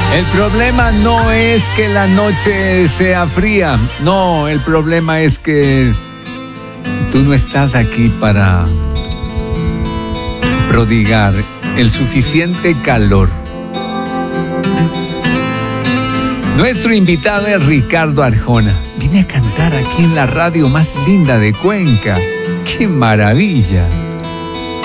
El problema no es que la noche sea fría, no, el problema es que tú no estás aquí para prodigar el suficiente calor. Nuestro invitado es Ricardo Arjona. Viene a cantar aquí en la radio más linda de Cuenca. ¡Qué maravilla!